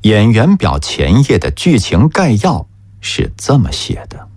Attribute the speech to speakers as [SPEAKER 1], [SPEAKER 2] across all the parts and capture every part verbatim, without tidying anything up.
[SPEAKER 1] 演员表前页的剧情概要是这么写的：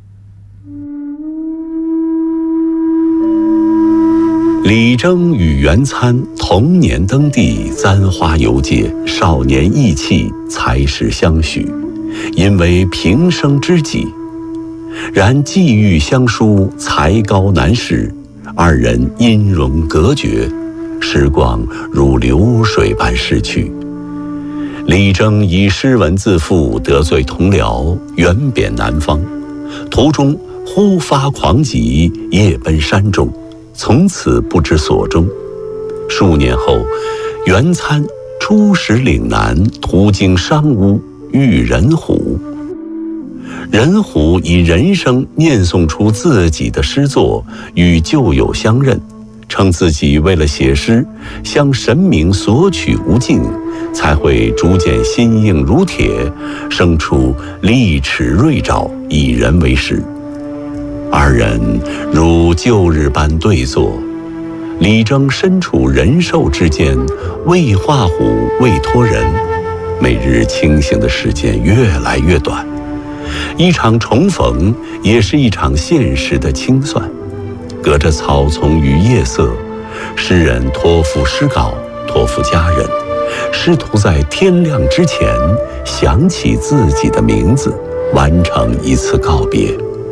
[SPEAKER 2] 李征与袁参同年登第，簪花游街，少年意气，才识相许，因为平生知己。然际遇相疏，才高难识，二人音容隔绝，时光如流水般逝去。李征以诗文自负，得罪同僚，远贬南方，途中忽发狂疾，夜奔山中，从此不知所终。数年后，袁参出使岭南，途经商乌，遇任虎。任虎以人声念诵出自己的诗作，与旧友相认，称自己为了写诗，向神明索取无尽，才会逐渐心硬如铁，生出利齿锐爪，以人为师。二人如旧日般对坐，李征身处人兽之间，未画虎，未托人，每日清醒的时间越来越短。一场重逢也是一场现实的清算，隔着草丛与夜色，诗人托付诗稿，托付家人，试图在天亮之前想起自己的名字，完成一次告别。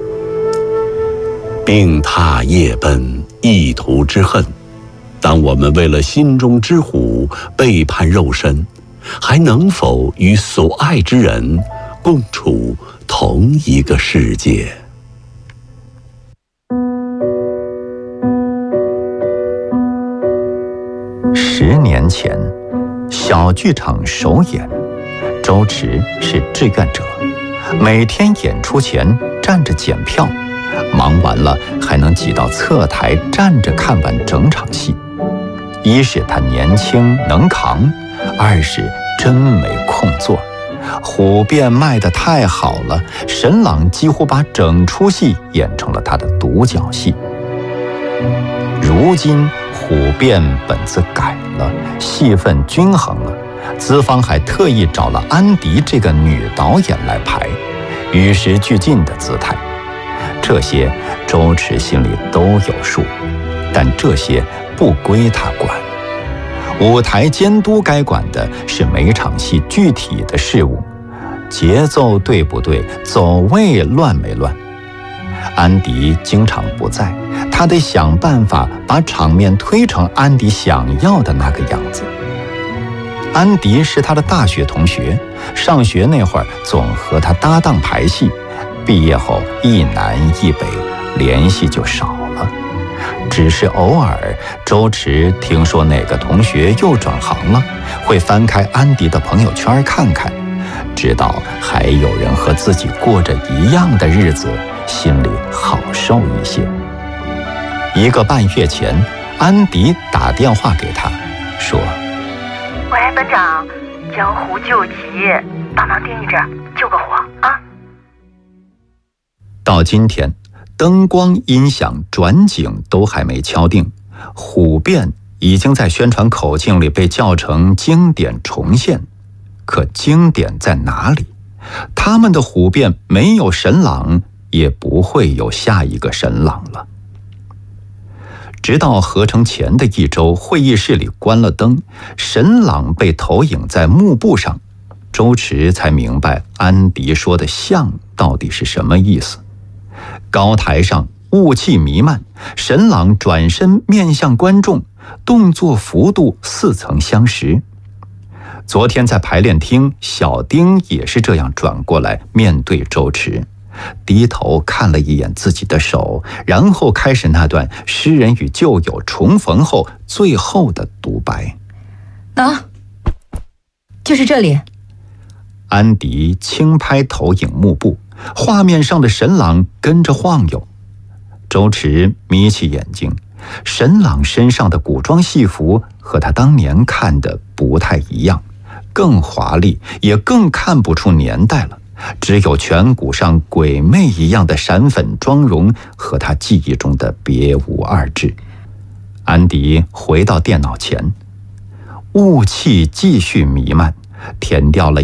[SPEAKER 2] 病榻夜奔，一途之恨。当我们为了心中之虎背叛肉身，还能否与所爱之人共处同一个世界？
[SPEAKER 1] 十年前，小剧场首演，周驰是志愿者，每天演出前站着检票，忙完了还能挤到侧台站着看完整场戏。一是他年轻能扛，二是真没空座。虎变卖得太好了，沈朗几乎把整出戏演成了他的独角戏。如今虎变本子改了，戏份均衡了，资方还特意找了安迪这个女导演来排，与时俱进的姿态。这些周驰心里都有数，但这些不归他管。舞台监督该管的是每场戏具体的事物，节奏对不对，走位乱没乱。安迪经常不在，他得想办法把场面推成安迪想要的那个样子。安迪是他的大学同学，上学那会儿总和他搭档排戏，毕业后一南一北，联系就少了。只是偶尔，周驰听说哪个同学又转行了，会翻开安迪的朋友圈看看，知道还有人和自己过着一样的日子，心里好受一些。一个半月前，安迪打电话给他，说：“
[SPEAKER 3] 喂，班长，江湖救急，帮忙盯一阵，救个火啊！”
[SPEAKER 1] 到今天，灯光、音响、转景都还没敲定，虎变已经在宣传口径里被叫成经典重现。可经典在哪里？他们的虎变没有沈朗，也不会有下一个沈朗了。直到合成前的一周，会议室里关了灯，沈朗被投影在幕布上，周驰才明白安迪说的像到底是什么意思。高台上雾气弥漫，沈朗转身面向观众，动作幅度似曾相识。昨天在排练厅，小丁也是这样转过来面对周驰，低头看了一眼自己的手，然后开始那段诗人与旧友重逢后最后的独白。
[SPEAKER 4] 啊，就是这里。
[SPEAKER 1] 安迪轻拍投影幕布，画面上的沈朗跟着晃悠。周驰眯起眼睛，沈朗身上的古装戏服和他当年看的不太一样，更华丽，也更看不出年代了，只有颧骨上鬼魅一样的闪粉妆容和他记忆中的别无二致。安迪回到电脑前，雾气继续弥漫，填掉了